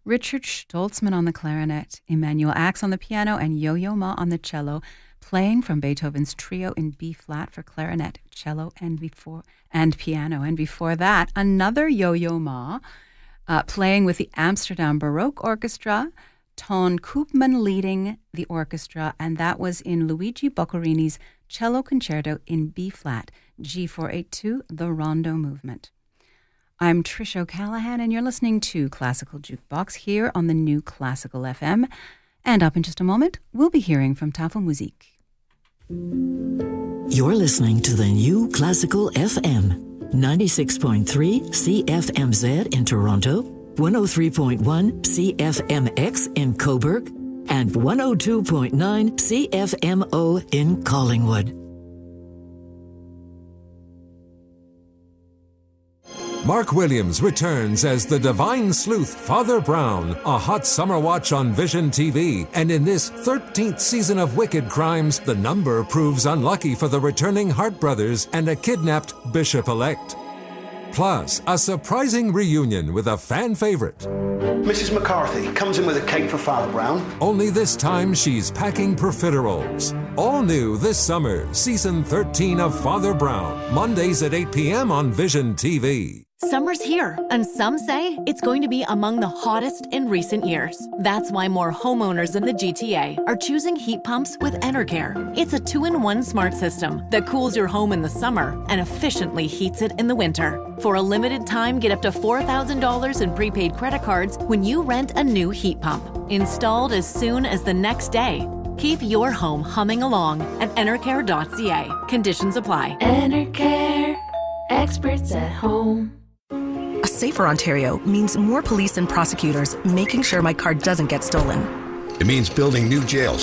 Richard Stoltzman on the clarinet, Emanuel Ax on the piano, and Yo-Yo Ma on the cello, playing from Beethoven's Trio in B-flat for clarinet, cello, and piano. And before that, another Yo-Yo Ma playing with the Amsterdam Baroque Orchestra, Ton Koopman leading the orchestra, and that was in Luigi Boccherini's Cello Concerto in B-flat, G482, the Rondo Movement. I'm Trish O'Callaghan, and you're listening to Classical Jukebox here on the New Classical FM. And up in just a moment, we'll be hearing from Tafelmusik. You're listening to the New Classical FM, 96.3 CFMZ in Toronto, 103.1 CFMX in Cobourg, and 102.9 CFMO in Collingwood. Mark Williams returns as the divine sleuth Father Brown, a hot summer watch on Vision TV. And in this 13th season of Wicked Crimes, the number proves unlucky for the returning Hart brothers and a kidnapped bishop-elect. Plus, a surprising reunion with a fan favorite. Mrs. McCarthy comes in with a cake for Father Brown. Only this time she's packing profiteroles. All new this summer, season 13 of Father Brown, Mondays at 8 p.m. on Vision TV. Summer's here, and some say it's going to be among the hottest in recent years. That's why more homeowners in the GTA are choosing heat pumps with Enercare. It's a 2-in-1 smart system that cools your home in the summer and efficiently heats it in the winter. For a limited time, get up to $4,000 in prepaid credit cards when you rent a new heat pump. Installed as soon as the next day. Keep your home humming along at enercare.ca. Conditions apply. Enercare, experts at home. A safer Ontario means more police and prosecutors making sure my car doesn't get stolen. It means building new jails